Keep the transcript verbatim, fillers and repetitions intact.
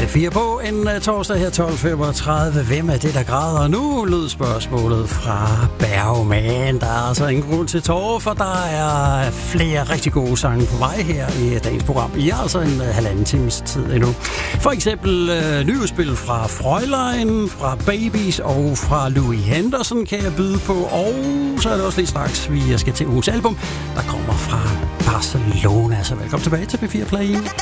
P fire på en uh, torsdag her tolv femogtredive. Hvem er det, der græder nu? Lød spørgsmålet fra Bergman. Der er altså ingen grund til tårer, for der er flere rigtig gode sange på vej her i dagens program. I har altså en uh, halvanden times tid endnu. For eksempel uh, nyudspil fra Fräulein, fra Babies og fra Louis Henderson kan jeg byde på. Og så er det også lige straks, vi skal til ugens album, der kommer fra Barcelona. Så velkommen tilbage til P fire Play.